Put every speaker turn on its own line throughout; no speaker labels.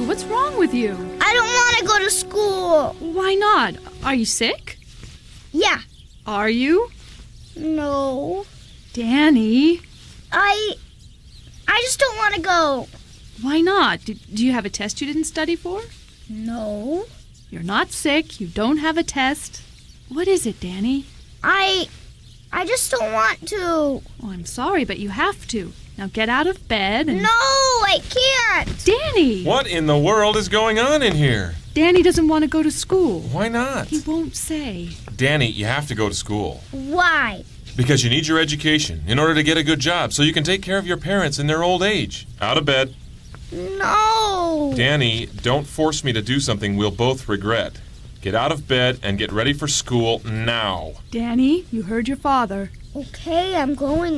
what's wrong with you?
I don't want to go to school.
Why not? Are you sick?
Yeah.
Are you?
No.
Danny.
I just don't want to go.
Why not? Do you have a test you didn't study for?
No.
You're not sick. You don't have a test. What is it, Danny?
I just don't want to.
Oh, I'm sorry, but you have to. Now get out of bed and...
No, I can't.
Danny!
What in the world is going on in here?
Danny doesn't want to go to school.
Why not?
He won't say.
Danny, you have to go to school.
Why?
Because you need your education in order to get a good job so you can take care of your parents in their old age. Out of bed.
No.
Danny, don't force me to do something we'll both regret. Get out of bed and get ready for school now.
Danny, you heard your father.
Okay, I'm going.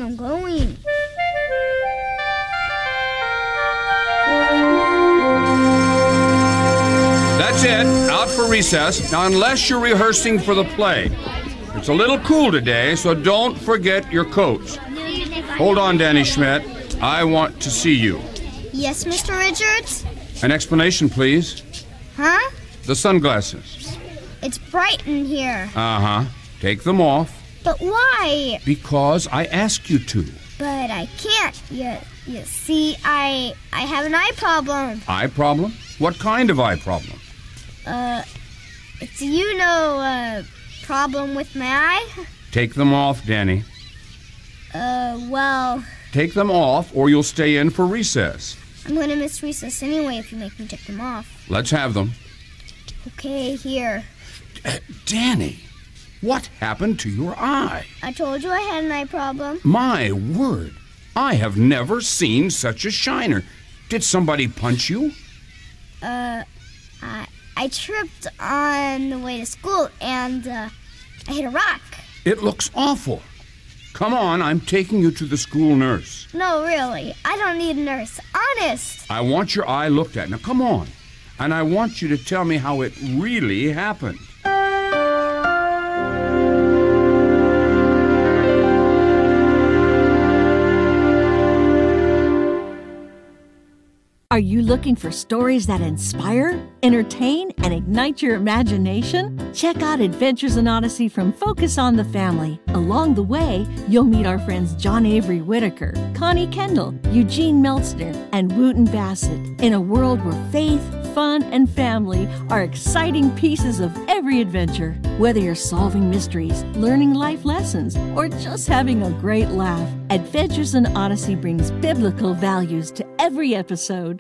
That's it. Out for recess. Now, unless you're rehearsing for the play. It's a little cool today, so don't forget your coats. Hold on, Danny Schmidt. I want to see you.
Yes, Mr. Richards?
An explanation, please.
Huh?
The sunglasses.
It's bright in here.
Uh-huh. Take them off.
But why?
Because I asked you to.
But I can't. You see, I have an eye problem.
Eye problem? What kind of eye problem?
It's problem with my eye?
Take them off, Danny.
Well...
Take them off or you'll stay in for recess.
I'm going to miss recess anyway if you make me take them off.
Let's have them.
Okay, here.
Danny, what happened to your eye?
I told you I had an eye problem.
My word, I have never seen such a shiner. Did somebody punch you?
I tripped on the way to school and, I hit a rock.
It looks awful. Come on, I'm taking you to the school nurse.
No, really. I don't need a nurse. Honest.
I want your eye looked at. Now, come on. And I want you to tell me how it really happened.
Are you looking for stories that inspire, entertain, and ignite your imagination? Check out Adventures in Odyssey from Focus on the Family. Along the way, you'll meet our friends John Avery Whitaker, Connie Kendall, Eugene Meltzner, and Wooten Bassett in a world where faith, fun, and family are exciting pieces of every adventure. Whether you're solving mysteries, learning life lessons, or just having a great laugh, Adventures in Odyssey brings biblical values to every episode.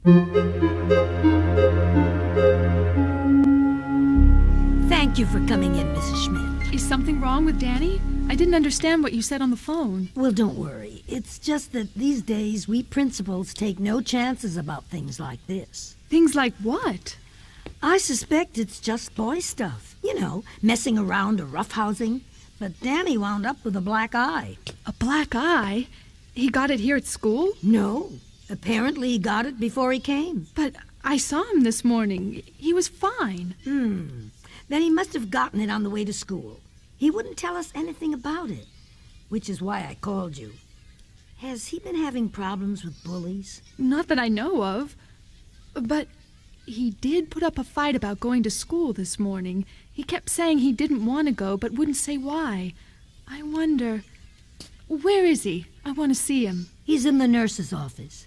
Thank you for coming in, Mrs. Schmidt.
Is something wrong with Danny? I didn't understand what you said on the phone.
Well, don't worry. It's just that these days we principals take no chances about things like this.
Things like what?
I suspect it's just boy stuff. You know, messing around or roughhousing. But Danny wound up with a black eye.
A black eye? He got it here at school?
No. Apparently he got it before he came.
But I saw him this morning. He was fine.
Then he must have gotten it on the way to school. He wouldn't tell us anything about it, which is why I called you. Has he been having problems with bullies?
Not that I know of. But he did put up a fight about going to school this morning. He kept saying he didn't want to go, but wouldn't say why. I wonder... Where is he? I want to see him.
He's in the nurse's office.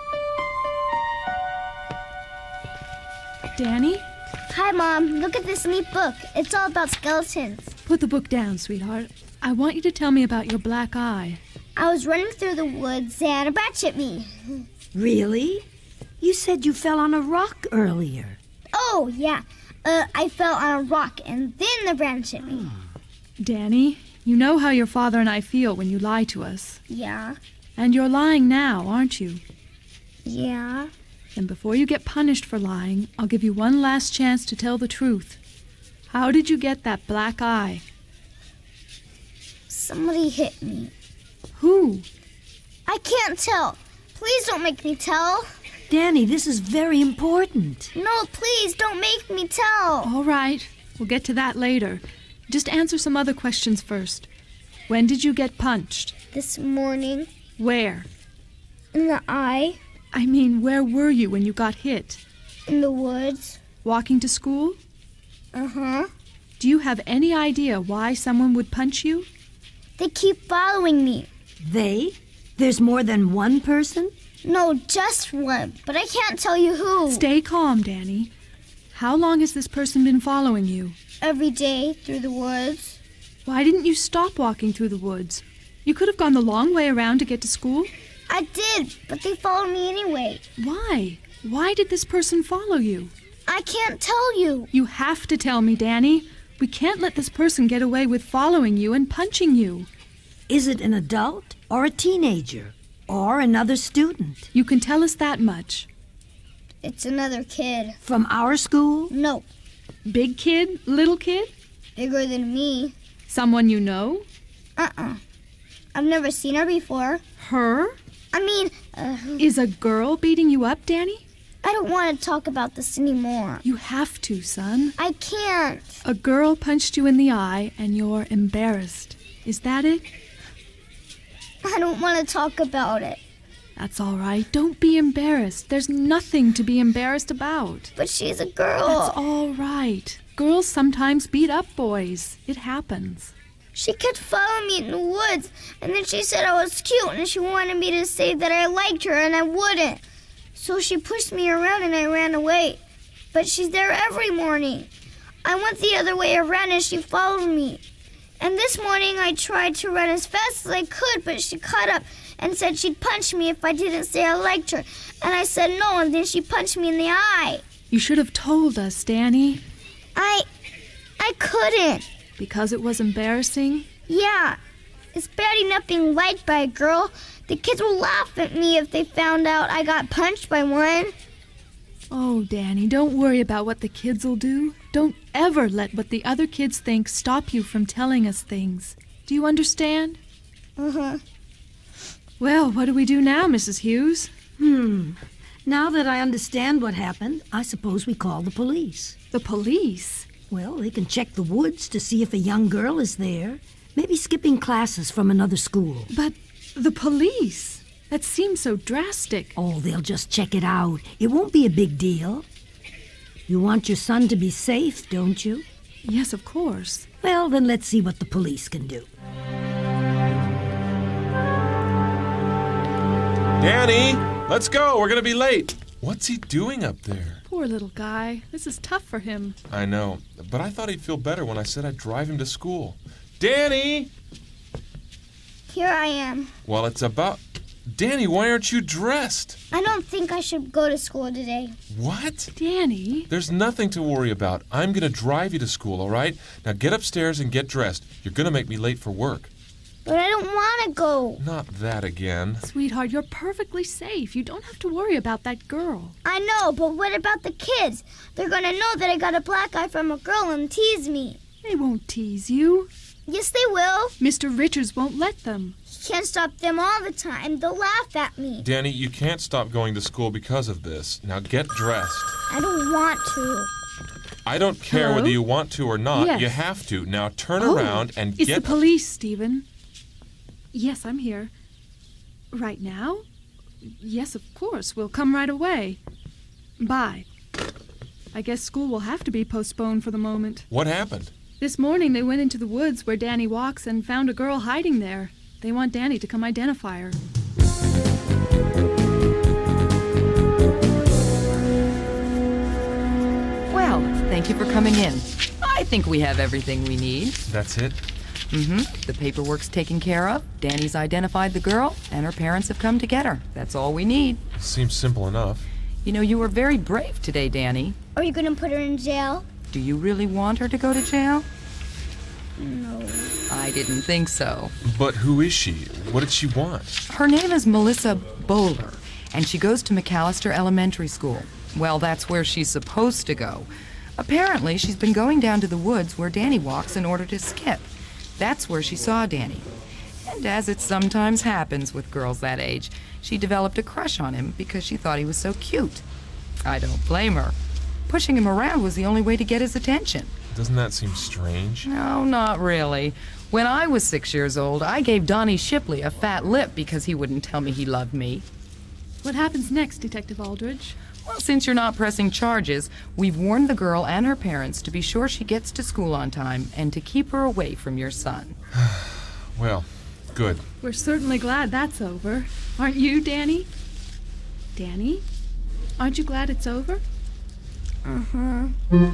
Danny?
Hi, Mom. Look at this neat book. It's all about skeletons.
Put the book down, sweetheart. I want you to tell me about your black eye.
I was running through the woods and a bat hit me.
Really? You said you fell on a rock earlier.
Oh, yeah. I fell on a rock and then the branch hit me.
Danny, you know how your father and I feel when you lie to us.
Yeah.
And you're lying now, aren't you?
Yeah.
Then before you get punished for lying, I'll give you one last chance to tell the truth. How did you get that black eye?
Somebody hit me.
Who?
I can't tell. Please don't make me tell.
Danny, this is very important.
No, please don't make me tell.
All right. We'll get to that later. Just answer some other questions first. When did you get punched?
This morning.
Where?
In the eye.
I mean, where were you when you got hit?
In the woods.
Walking to school?
Uh-huh.
Do you have any idea why someone would punch you?
They keep following me.
They? There's more than one person?
No, just one, but I can't tell you who.
Stay calm, Danny. How long has this person been following you?
Every day through the woods.
Why didn't you stop walking through the woods? You could have gone the long way around to get to school.
I did, but they followed me anyway.
Why? Why did this person follow you?
I can't tell you.
You have to tell me, Danny. We can't let this person get away with following you and punching you.
Is it an adult or a teenager or another student?
You can tell us that much.
It's another kid.
From our school?
No,
Big kid? Little kid?
bigger than me.
Someone you know?
I've never seen her before.
Her? Is a girl beating you up, Danny?
I don't want to talk about this anymore.
You have to, son.
I can't.
A girl punched you in the eye and you're embarrassed. Is that it?
I don't want to talk about it.
That's all right. Don't be embarrassed. There's nothing to be embarrassed about.
But she's a girl.
That's all right. Girls sometimes beat up boys. It happens.
She kept following me in the woods, and then she said I was cute, and she wanted me to say that I liked her, and I wouldn't. So she pushed me around, and I ran away. But she's there every morning. I went the other way around, and she followed me. And this morning I tried to run as fast as I could, but she caught up and said she'd punch me if I didn't say I liked her. And I said no, and then she punched me in the eye.
You should have told us, Danny.
I couldn't.
Because it was embarrassing?
Yeah. It's bad enough being liked by a girl. The kids will laugh at me if they found out I got punched by one.
Oh, Danny, don't worry about what the kids will do. Don't ever let what the other kids think stop you from telling us things. Do you understand?
Uh-huh.
Well, what do we do now, Mrs. Hughes?
Now that I understand what happened, I suppose we call the police.
The police?
Well, they can check the woods to see if a young girl is there. Maybe skipping classes from another school.
But the police? That seems so drastic.
Oh, they'll just check it out. It won't be a big deal. You want your son to be safe, don't you?
Yes, of course.
Well, then let's see what the police can do.
Danny, let's go. We're going to be late. What's he doing up there?
Poor little guy. This is tough for him.
I know, but I thought he'd feel better when I said I'd drive him to school. Danny!
Here I am.
Well, it's about... Danny, why aren't you dressed?
I don't think I should go to school today.
What?
Danny?
There's nothing to worry about. I'm going to drive you to school, all right? Now get upstairs and get dressed. You're going to make me late for work.
But I don't want to go.
Not that again.
Sweetheart, you're perfectly safe. You don't have to worry about that girl.
I know, but what about the kids? They're going to know that I got a black eye from a girl and tease me.
They won't tease you.
Yes, they will.
Mr. Richards won't let them.
You can't stop them all the time. They'll laugh at me.
Danny, you can't stop going to school because of this. Now get dressed.
I don't want to.
I don't care
Hello?
whether you want to or not.
Yes.
You have to. Now turn
Oh,
around and
it's
get...
the police, Stephen. Yes, I'm here. Right now? Yes, of course. We'll come right away. Bye. I guess school will have to be postponed for the moment.
What happened?
This morning they went into the woods where Danny walks and found a girl hiding there. They want Danny to come identify her.
Well, thank you for coming in. I think we have everything we need.
That's it?
The paperwork's taken care of. Danny's identified the girl, and her parents have come to get her. That's all we need.
Seems simple enough.
You know, you were very brave today, Danny.
Are you going to put her in jail?
Do you really want her to go to jail?
No.
I didn't think so.
But who is she? What did she want?
Her name is Melissa Bowler, and she goes to McAllister Elementary School. Well, that's where she's supposed to go. Apparently, she's been going down to the woods where Danny walks in order to skip. That's where she saw Danny. And as it sometimes happens with girls that age, she developed a crush on him because she thought he was so cute. I don't blame her. Pushing him around was the only way to get his attention.
Doesn't that seem strange?
No, not really. When I was 6 years old, I gave Donnie Shipley a fat lip because he wouldn't tell me he loved me.
What happens next, Detective Aldridge?
Well, since you're not pressing charges, we've warned the girl and her parents to be sure she gets to school on time and to keep her away from your son.
Well, good.
We're certainly glad that's over. Aren't you, Danny? Danny? Aren't you glad it's over?
Uh-huh.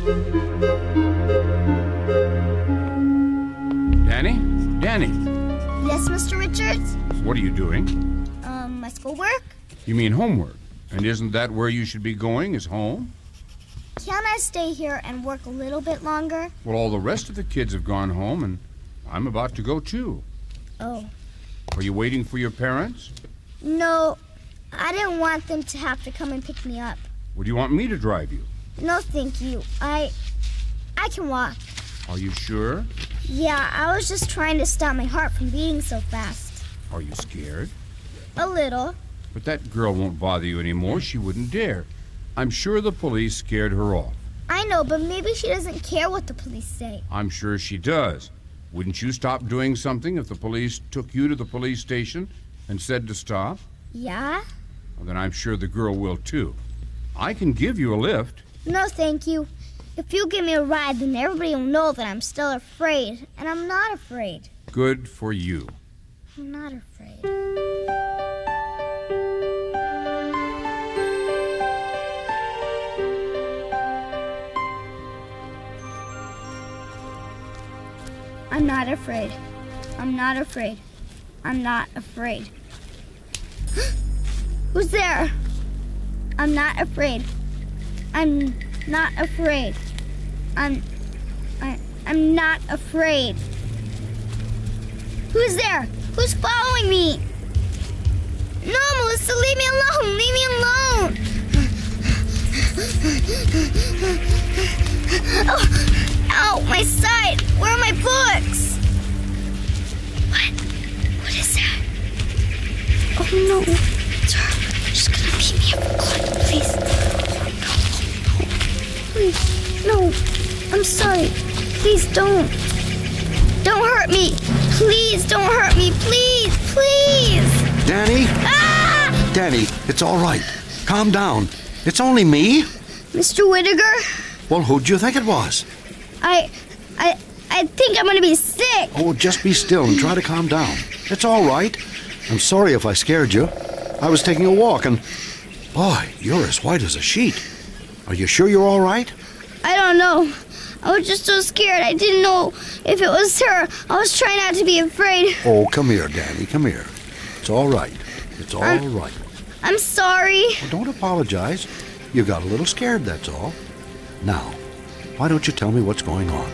Danny,
Yes, Mr. Richards?
what are you doing?
My schoolwork?
You mean homework. And isn't that where you should be going, is home?
Can't I stay here and work a little bit longer?
Well, all the rest of the kids have gone home, and I'm about to go too.
Oh.
Are you waiting for your parents?
No, I didn't want them to have to come and pick me up.
Or do you want me to drive you?
No, thank you. I can walk.
Are you sure?
Yeah, I was just trying to stop my heart from beating so fast.
Are you scared?
A little.
But that girl won't bother you anymore. She wouldn't dare. I'm sure the police scared her off.
I know, but maybe she doesn't care what the police say.
I'm sure she does. Wouldn't you stop doing something if the police took you to the police station and said to stop?
Yeah?
Well, then I'm sure the girl will too. I can give you a lift.
No, thank you. If you give me a ride, then everybody will know that I'm still afraid. And I'm not afraid.
Good for you.
I'm not afraid. I'm not afraid. I'm not afraid. I'm not afraid. Who's there? I'm not afraid. I'm not afraid. I'm not afraid. Who's there? Who's following me? No, Melissa, leave me alone. Leave me alone. Oh, ow, my side. Where are my books? What is that? Oh no, it's her. She's gonna beat me up. God, please. Please, no. I'm sorry. Please don't. Don't hurt me. Please don't hurt me. Please, please.
Danny?
Ah!
Danny, it's all right. Calm down. It's only me.
Mr. Whittaker?
Well, who'd you think it was?
I think I'm gonna be sick.
Oh, just be still and try to calm down. It's all right. I'm sorry if I scared you. I was taking a walk and... Boy, you're as white as a sheet. Are you sure you're all right?
I don't know. I was just so scared. I didn't know if it was her. I was trying not to be afraid.
Oh, come here, Danny. Come here. It's all right. It's all right.
I'm sorry.
Well, don't apologize. You got a little scared, that's all. Now, why don't you tell me what's going on?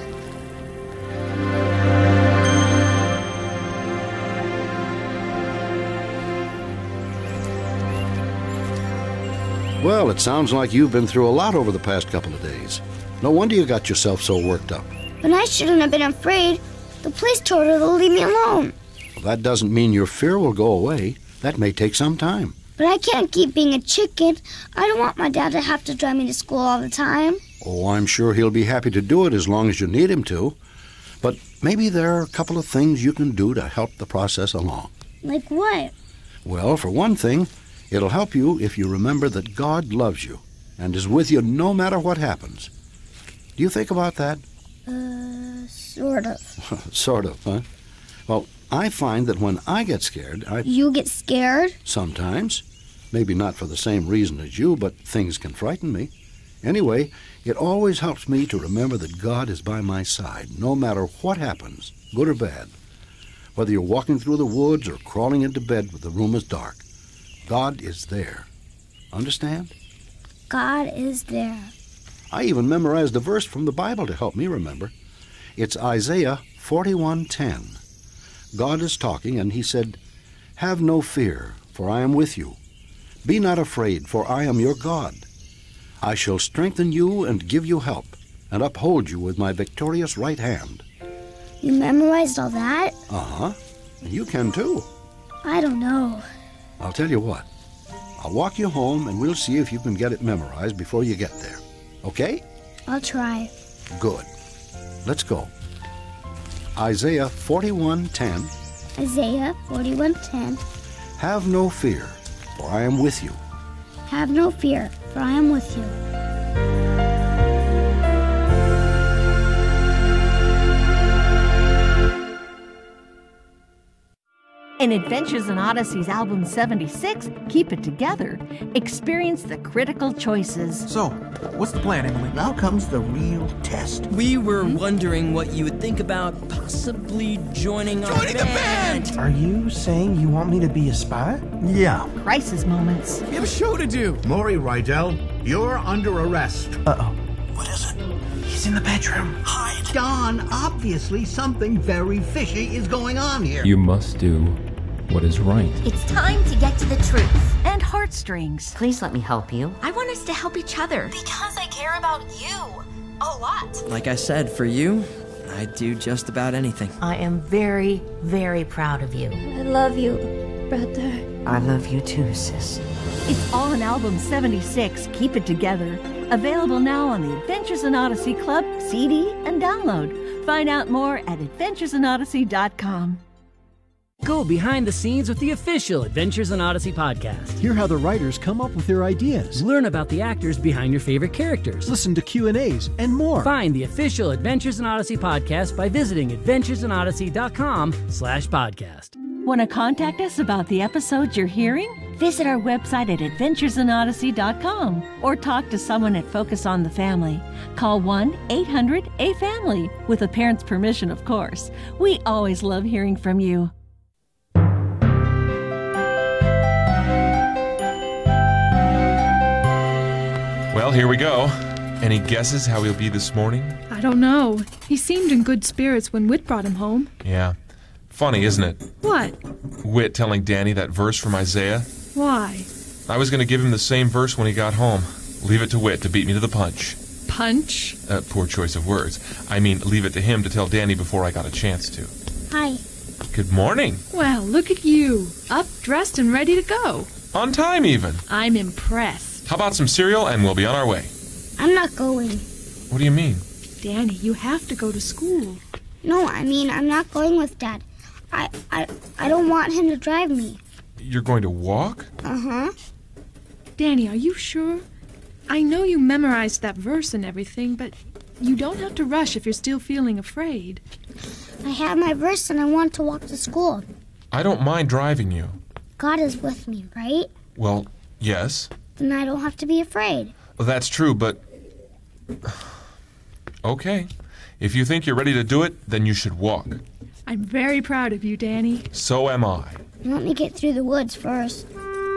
Well, it sounds like you've been through a lot over the past couple of days. No wonder you got yourself so worked up.
But I shouldn't have been afraid. The police told her to leave me alone.
Well, that doesn't mean your fear will go away. That may take some time.
But I can't keep being a chicken. I don't want my dad to have to drive me to school all the time.
Oh, I'm sure he'll be happy to do it as long as you need him to. But maybe there are a couple of things you can do to help the process along.
Like what?
Well, for one thing, it'll help you if you remember that God loves you and is with you no matter what happens. Do you think about that?
Sort of.
Sort of, huh? Well, I find that when I get scared,
You get scared?
Sometimes. Maybe not for the same reason as you, but things can frighten me. Anyway, it always helps me to remember that God is by my side, no matter what happens, good or bad. Whether you're walking through the woods or crawling into bed when the room is dark, God is there. Understand?
God is there.
I even memorized a verse from the Bible to help me remember. It's Isaiah 41:10. God is talking, and he said, "Have no fear, for I am with you. Be not afraid, for I am your God. I shall strengthen you and give you help, and uphold you with my victorious right hand."
You memorized all that?
Uh-huh. And you can too.
I don't know.
I'll tell you what. I'll walk you home, and we'll see if you can get it memorized before you get there. Okay?
I'll try.
Good. Let's go. Isaiah 41:10.
Isaiah 41:10.
Have no fear, for I am with you.
Have no fear, for I am with you.
In Adventures in Odyssey's album 76, Keep It Together, experience the critical choices.
So, what's the plan, Emily?
Now comes the real test.
We were wondering what you would think about possibly joining our
Joining the band!
Are you saying you want me to be a spy?
Yeah.
Crisis moments.
We have a show to do.
Maury Rydell, you're under arrest.
Uh-oh.
What is it? He's in the bedroom. Hide.
Don, obviously something very fishy is going on here.
You must do what is right.
It's time to get to the truth.
And heartstrings.
Please let me help you. I want us to help each other. Because I care about you. A lot.
Like I said, for you, I'd do just about anything.
I am very, very proud of you.
I love you, brother.
I love you too, sis.
It's all in album 76, Keep It Together. Available now on the Adventures in Odyssey Club CD and download. Find out more at adventuresinodyssey.com.
Go behind the scenes with the official Adventures in Odyssey podcast.
Hear how the writers come up with their ideas.
Learn about the actors behind your favorite characters.
Listen to Q&As and more.
Find the official Adventures in Odyssey podcast by visiting adventuresinodyssey.com/podcast.
Want to contact us about the episodes you're hearing? Visit our website at adventuresinodyssey.com or talk to someone at Focus on the Family. Call 1-800-A-FAMILY, with a parent's permission, of course. We always love hearing from you.
Well, here we go. Any guesses how he'll be this morning?
I don't know. He seemed in good spirits when Whit brought him home.
Yeah. Funny, isn't it?
What?
Whit telling Danny that verse from Isaiah.
Why?
I was going to give him the same verse when he got home. Leave it to Whit to beat me to the punch.
Punch?
Poor choice of words. I mean, leave it to him to tell Danny before I got a chance to.
Hi.
Good morning.
Well, look at you. Up, dressed, and ready to go.
On time, even.
I'm impressed.
How about some cereal and we'll be on our way?
I'm not going.
What do you mean?
Danny, you have to go to school.
No, I mean, I'm not going with Dad. I don't want him to drive me.
You're going to walk?
Uh-huh.
Danny, are you sure? I know you memorized that verse and everything, but you don't have to rush if you're still feeling afraid.
I have my verse and I want to walk to school.
I don't mind driving you.
God is with me, right?
Well, yes.
Then I don't have to be afraid.
Well, that's true, but... Okay. If you think you're ready to do it, then you should walk.
I'm very proud of you, Danny.
So am I.
Let me get through the woods first.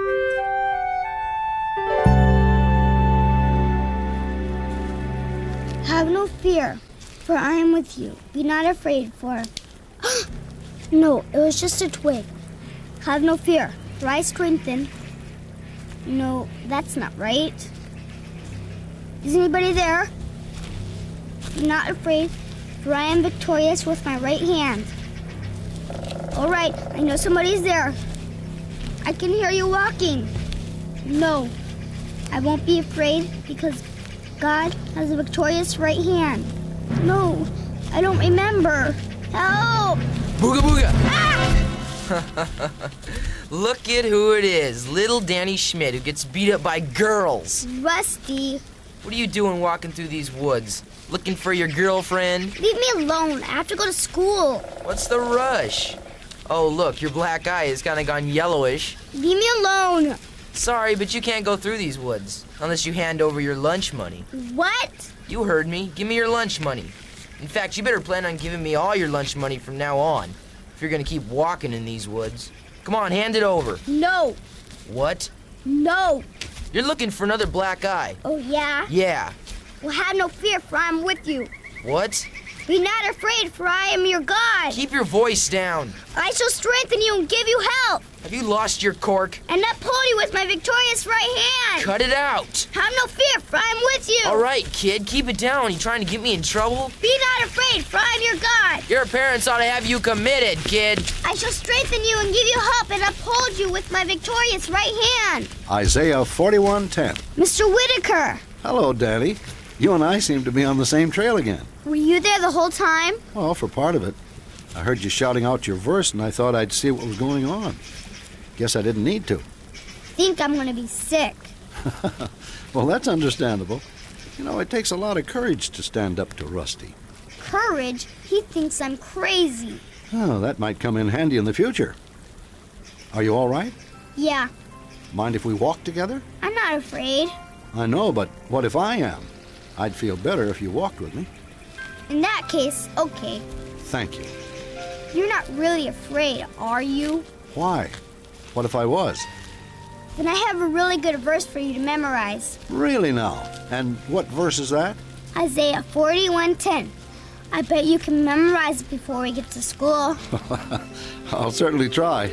Have no fear, for I am with you. Be not afraid, for... No, it was just a twig. Have no fear, for I strengthen... No, that's not right. Is anybody there? Be not afraid, for I am victorious with my right hand. All right, I know somebody's there. I can hear you walking. No, I won't be afraid because God has a victorious right hand. No, I don't remember. Help!
Booga booga!
Ah!
Look at who it is, little Danny Schmidt, who gets beat up by girls.
Rusty.
What are you doing walking through these woods? Looking for your girlfriend?
Leave me alone. I have to go to school.
What's the rush? Oh, look, your black eye has kind of gone yellowish.
Leave me alone.
Sorry, but you can't go through these woods unless you hand over your lunch money.
What?
You heard me. Give me your lunch money. In fact, you better plan on giving me all your lunch money from now on if you're going to keep walking in these woods. Come on, hand it over.
No.
What?
No.
You're looking for another black eye.
Oh, yeah?
Yeah.
Well, have no fear, for I am with you.
What?
Be not afraid, for I am your God.
Keep your voice down.
I shall strengthen you and give you help.
Have you lost your cork?
And uphold you with my victorious right hand.
Cut it out.
Have no fear, for I am with you.
All right, kid, keep it down. You trying to get me in trouble?
Be not afraid, for I am your God.
Your parents ought to have you committed, kid.
I shall strengthen you and give you help and uphold you with my victorious right hand.
Isaiah 41:10.
Mr. Whitaker.
Hello, Daddy. You and I seem to be on the same trail again.
Were you there the whole time?
Well, for part of it. I heard you shouting out your verse, and I thought I'd see what was going on. Guess I didn't need to.
Think I'm going to be sick.
Well, that's understandable. You know, it takes a lot of courage to stand up to Rusty.
Courage? He thinks I'm crazy.
Oh, that might come in handy in the future. Are you all right?
Yeah,
Mind if we walk together?
I'm not afraid.
I know, but what if I am? I'd feel better if you walked with me.
In that case, okay.
Thank you.
You're not really afraid, are you?
Why? What if I was?
Then I have a really good verse for you to memorize.
Really now? And what verse is that?
Isaiah 41:10. I bet you can memorize it before we get to school.
I'll certainly try.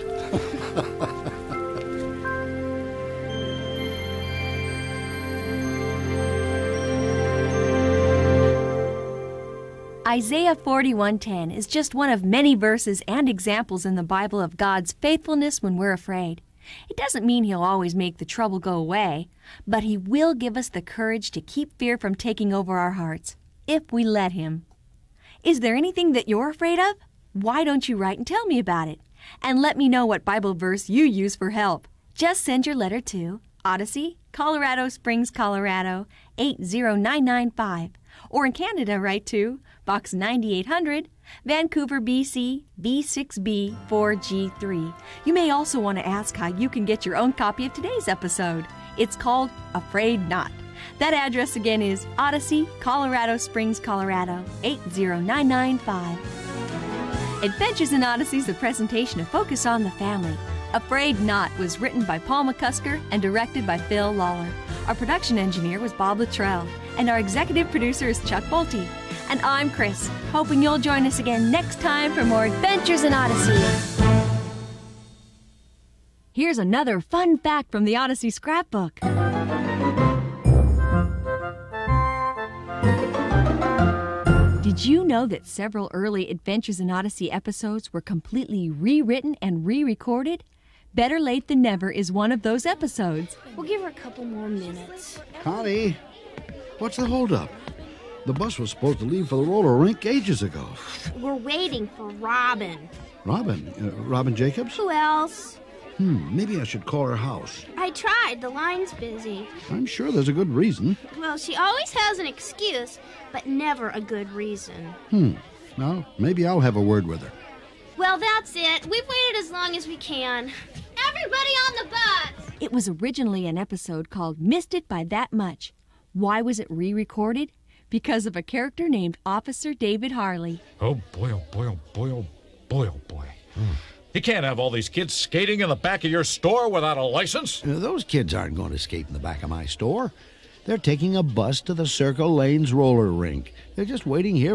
Isaiah 41:10 is just one of many verses and examples in the Bible of God's faithfulness when we're afraid. It doesn't mean He'll always make the trouble go away, but He will give us the courage to keep fear from taking over our hearts, if we let Him. Is there anything that you're afraid of? Why don't you write and tell me about it? And let me know what Bible verse you use for help. Just send your letter to Odyssey, Colorado Springs, Colorado, 80995. Or in Canada, write to Box 9800, Vancouver, BC, B6B 4G3. You may also want to ask how you can get your own copy of today's episode. It's called Afraid Not. That address again is Odyssey, Colorado Springs, Colorado, 80995. Adventures in Odyssey is a presentation of Focus on the Family. Afraid Not was written by Paul McCusker and directed by Phil Lawler. Our production engineer was Bob Luttrell, and our executive producer is Chuck Bolte. And I'm Chris, hoping you'll join us again next time for more Adventures in Odyssey. Here's another fun fact from the Odyssey scrapbook. Did you know that several early Adventures in Odyssey episodes were completely rewritten and re-recorded? Better Late Than Never is one of those episodes.
We'll give her a couple more minutes.
Connie, what's the holdup? The bus was supposed to leave for the roller rink ages ago.
We're waiting for Robin.
Robin? Robin Jacobs?
Who else?
Maybe I should call her house.
I tried. The line's busy.
I'm sure there's a good reason.
Well, she always has an excuse, but never a good reason.
Well, maybe I'll have a word with her.
Well, that's it. We've waited as long as we can. Everybody on the bus!
It was originally an episode called Missed It by That Much. Why was it re-recorded? Because of a character named Officer David Harley.
Oh boy, oh boy, oh boy, oh boy, oh boy. You can't have all these kids skating in the back of your store without a license.
Those kids aren't going to skate in the back of my store. They're taking a bus to the Circle Lanes roller rink. They're just waiting here